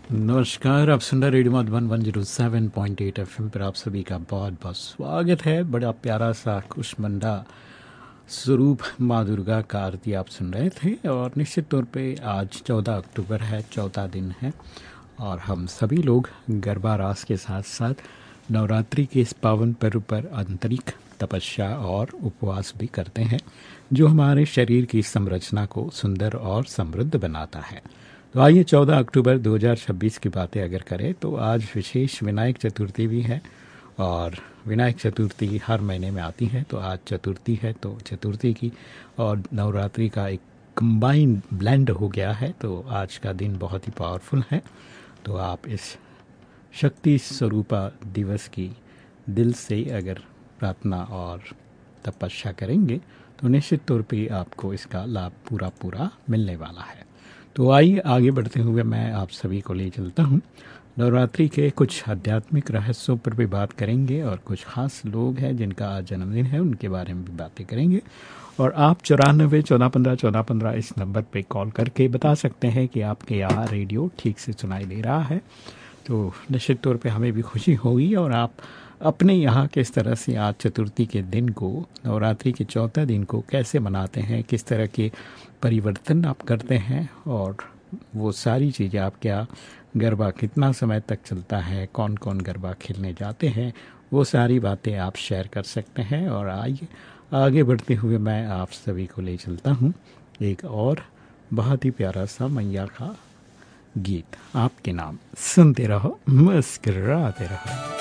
नमस्कार, आप सुन रहे रेडियो मधुबन 107.8 एफएम पर। आप सभी का बहुत बहुत स्वागत है। बड़ा प्यारा सा कुष्मंडा स्वरूप माँ दुर्गा का आरती आप सुन रहे थे। और निश्चित तौर पे आज 14 अक्टूबर है, 14 दिन है और हम सभी लोग गरबा रास के साथ साथ नवरात्रि के इस पावन पर्व पर आंतरिक तपस्या और उपवास भी करते हैं, जो हमारे शरीर की संरचना को सुंदर और समृद्ध बनाता है। तो आइए 14 अक्टूबर 2026 की बातें अगर करें तो आज विशेष विनायक चतुर्थी भी है। और विनायक चतुर्थी हर महीने में आती है, तो आज चतुर्थी है, तो चतुर्थी की और नवरात्रि का एक कंबाइन ब्लेंड हो गया है। तो आज का दिन बहुत ही पावरफुल है। तो आप इस शक्ति स्वरूपा दिवस की दिल से अगर प्रार्थना और तपस्या करेंगे तो निश्चित तौर पे आपको इसका लाभ पूरा पूरा मिलने वाला है। तो आइए आगे बढ़ते हुए मैं आप सभी को ले चलता हूँ। नवरात्रि के कुछ आध्यात्मिक रहस्यों पर भी बात करेंगे और कुछ खास लोग हैं जिनका आज जन्मदिन है, उनके बारे में भी बातें करेंगे। और आप 94 14 15 14 15 इस नंबर पे कॉल करके बता सकते हैं कि आपके यहाँ रेडियो ठीक से सुनाई दे रहा है। तो निश्चित तौर पे हमें भी खुशी होगी। और आप अपने यहाँ किस तरह से आज चतुर्थी के दिन को, नवरात्रि के 14 दिन को कैसे मनाते हैं, किस तरह के परिवर्तन आप करते हैं, और वो सारी चीज़ें आप क्या, गरबा कितना समय तक चलता है, कौन कौन गरबा खेलने जाते हैं, वो सारी बातें आप शेयर कर सकते हैं। और आइए आगे बढ़ते हुए मैं आप सभी को ले चलता हूँ एक और बहुत ही प्यारा सा मैया का गीत, आपके नाम। सुनते रहो, मुस्कराते रहो।